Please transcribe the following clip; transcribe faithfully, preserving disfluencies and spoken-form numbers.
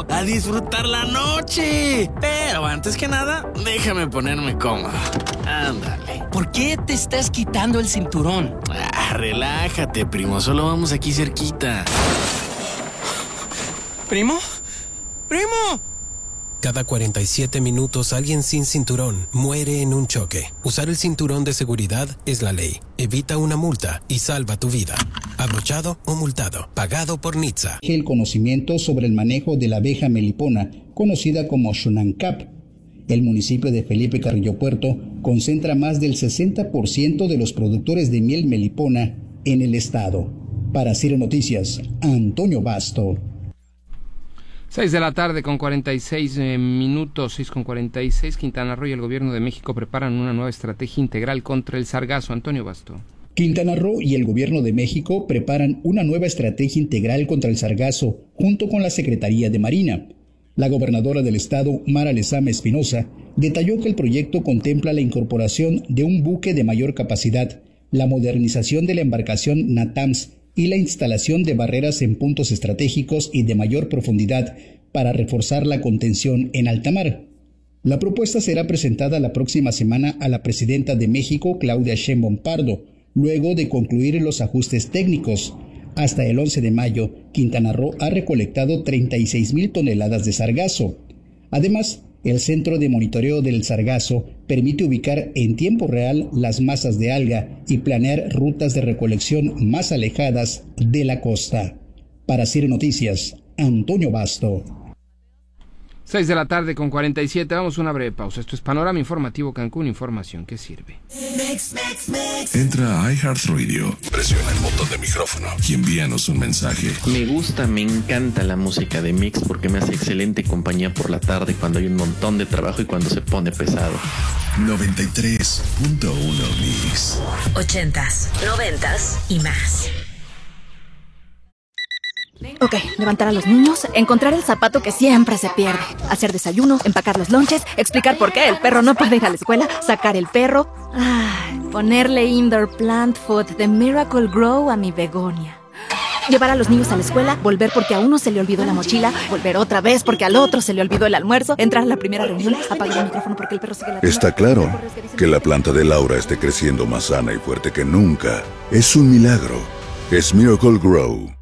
amigo, a disfrutar la noche. Pero antes que nada, déjame ponerme cómodo. Ándale. ¿Por qué te estás quitando el cinturón? Ah, relájate, primo, solo vamos aquí cerquita. ¿Primo? ¡Primo! Cada cuarenta y siete minutos alguien sin cinturón muere en un choque. Usar el cinturón de seguridad es la ley. Evita una multa y salva tu vida. Abrochado o multado. Pagado por N H T S A. El conocimiento sobre el manejo de la abeja melipona, conocida como Xonancap. El municipio de Felipe Carrillo Puerto concentra más del sesenta por ciento de los productores de miel melipona en el estado. Para Ciro Noticias, Antonio Basto. seis de la tarde con cuarenta y seis eh, minutos, seis con cuarenta y seis. Quintana Roo y el gobierno de México preparan una nueva estrategia integral contra el sargazo. Antonio Basto. Quintana Roo y el gobierno de México preparan una nueva estrategia integral contra el sargazo junto con la Secretaría de Marina. La gobernadora del estado, Mara Lezama Espinosa, detalló que el proyecto contempla la incorporación de un buque de mayor capacidad, la modernización de la embarcación NATAMS y la instalación de barreras en puntos estratégicos y de mayor profundidad para reforzar la contención en alta mar. La propuesta será presentada la próxima semana a la presidenta de México, Claudia Sheinbaum Pardo, luego de concluir los ajustes técnicos. Hasta el once de mayo, Quintana Roo ha recolectado treinta y seis mil toneladas de sargazo. Además, el Centro de Monitoreo del Sargazo permite ubicar en tiempo real las masas de alga y planear rutas de recolección más alejadas de la costa. Para Ciro Noticias, Antonio Basto. seis de la tarde con cuarenta y siete. Vamos a una breve pausa. Esto es Panorama Informativo Cancún. Información que sirve. Mix, mix, mix. Entra a iHeartRadio, presiona el botón de micrófono y envíanos un mensaje. Me gusta, me encanta la música de Mix porque me hace excelente compañía por la tarde cuando hay un montón de trabajo y cuando se pone pesado. noventa y tres punto uno Mix. Ochentas, noventas y más. Ok, levantar a los niños, encontrar el zapato que siempre se pierde, hacer desayuno, empacar los lonches, explicar por qué el perro no puede ir a la escuela, sacar el perro, ay, ponerle indoor plant food de Miracle Grow a mi begonia. Llevar a los niños a la escuela, volver porque a uno se le olvidó la mochila, volver otra vez porque al otro se le olvidó el almuerzo, entrar a la primera reunión, apagar el micrófono porque el perro sigue ladrando. Está claro que la planta de Laura esté creciendo más sana y fuerte que nunca. Es un milagro. Es Miracle Grow.